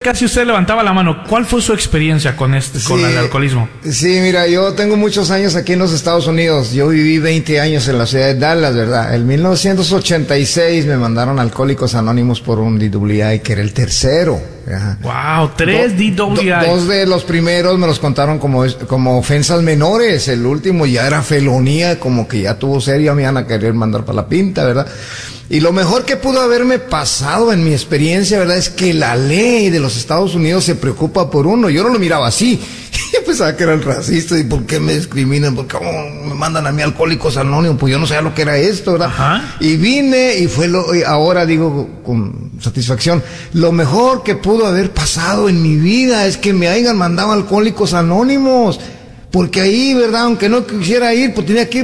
casi usted levantaba la mano. ¿Cuál fue su experiencia con con el alcoholismo? Sí, mira, yo tengo muchos años aquí en los Estados Unidos. Yo viví 20 años en la ciudad de Dallas, ¿verdad? En 1986 me mandaron a Alcohólicos Anónimos por un DWI, que era el tercero. Ajá. Wow, 3 DWI. Dos de los primeros me los contaron como ofensas menores. El último ya era felonía, como que ya tuvo serio, me iban a querer mandar para la pinta, ¿verdad? Y lo mejor que pudo haberme pasado en mi experiencia, ¿verdad?, es que la ley de los Estados Unidos se preocupa por uno. Yo no lo miraba así. Yo pensaba que eran racistas. ¿Y por qué me discriminan? ¿Por qué me mandan a mí Alcohólicos Anónimos? Pues yo no sabía lo que era esto, ¿verdad? Ajá. Y vine y ahora digo con satisfacción, lo mejor que pudo haber pasado en mi vida es que me hayan mandado a Alcohólicos Anónimos. Porque ahí, ¿verdad?, aunque no quisiera ir, pues tenía que ir